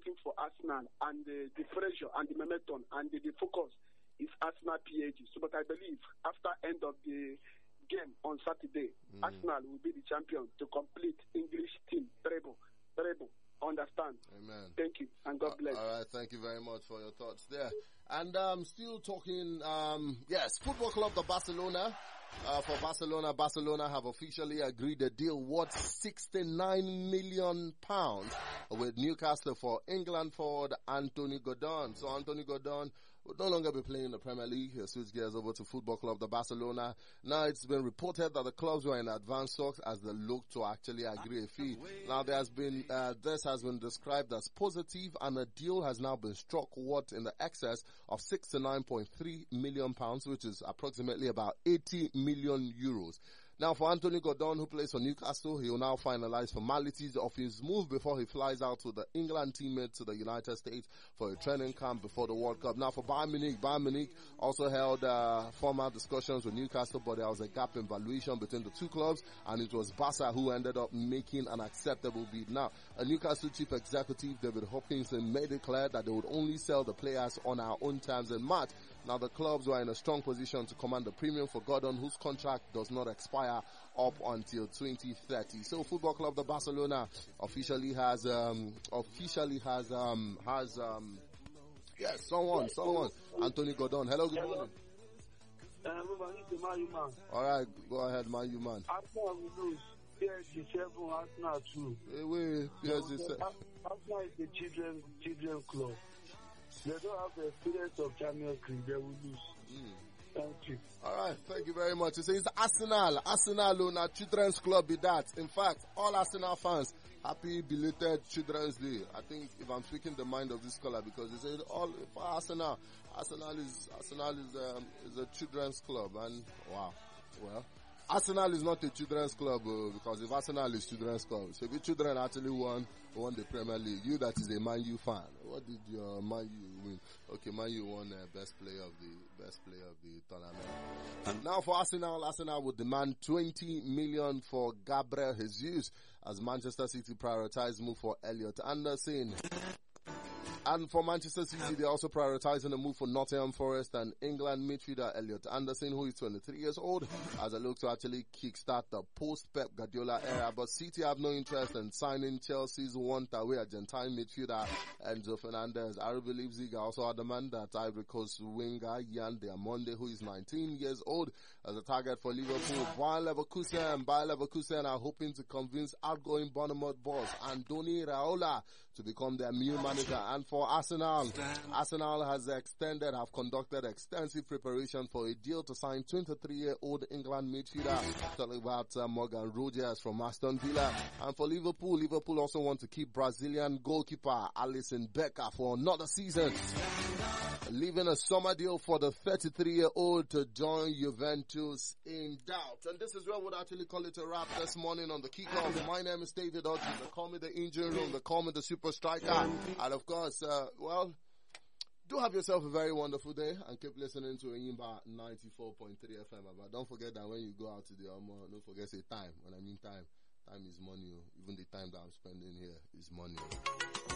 waiting for Arsenal, and the pressure and the momentum and the focus is Arsenal PAG. So, but I believe after end of the game on Saturday, Arsenal will be the champion to complete English team treble. Understand? Amen. Thank you, and God bless. All right, thank you very much for your thoughts there. And still talking, yes, Football Club de Barcelona. For Barcelona have officially agreed a deal worth £69 million with Newcastle for England forward Anthony Gordon. So Anthony Gordon will no longer be playing in the Premier League. He'll switch gears over to Football Club de Barcelona. Now it's been reported that the clubs were in advanced talks as they look to actually agree a fee. Now there has been, this has been described as positive, and a deal has now been struck worth in the excess of £69.3 million, which is approximately about 80 million euros. Now for Anthony Gordon, who plays for Newcastle, he will now finalize formalities of his move before he flies out to the England teammate to the United States for a training camp before the World Cup. Now for Bayern Munich also held formal discussions with Newcastle, but there was a gap in valuation between the two clubs, and it was Barca who ended up making an acceptable bid. Now, a Newcastle chief executive, David Hopkinson, made it clear that they would only sell the players on our own terms in March. Now the clubs were in a strong position to command the premium for Gordon, whose contract does not expire up until 2030. So Football Club de Barcelona officially has someone, Anthony Gordon. Hello, good morning. Alright, go ahead, man. Arsenal will lose. PSG 7, Arsenal 2. Wait, PSG 7. Arsenal is the children club. They don't have the experience of Champions League. They will lose. Thank you. All right, thank you very much. It says Arsenal on a children's club be that. In fact, all Arsenal fans, happy belated Children's Day. I think if I'm speaking the mind of this caller, because they said all for Arsenal is a children's club, and wow, well. Arsenal is not a children's club, because if Arsenal is children's club, so if children actually won the Premier League, you that is a Man U fan, what did your Man U win? Okay, Man U won best player of the tournament. And now for Arsenal would demand 20 million for Gabriel Jesus as Manchester City prioritized move for Elliot Anderson. And for Manchester City, they're also prioritizing a move for Nottingham Forest and England midfielder Elliot Anderson, who is 23 years old, as they look to actually kickstart the post-Pep Guardiola era. But City have no interest in signing Chelsea's one-away Argentine midfielder Enzo Fernandez. RB Leipzig also adamant that Ivory Coast winger Yan Diamonde, who is 19 years old, as a target for Liverpool. Bayer Leverkusen are hoping to convince outgoing Bournemouth boss Andoni Raiola to become their new manager. And for Arsenal have conducted extensive preparation for a deal to sign 23-year-old England midfielder, talking about Morgan Rogers from Aston Villa. And for Liverpool also want to keep Brazilian goalkeeper Alisson Becker for another season, leaving a summer deal for the 33-year-old to join Juventus in doubt. And this is where we'll actually call it a wrap this morning on the kickoff. My name is David Hodges. They call me the engine room. They call me the super striker. And of course, do have yourself a very wonderful day and keep listening to Enyimba 94.3 FM. But don't forget that when you go out to the don't forget to say time. When I mean time is money. Even the time that I'm spending here is money.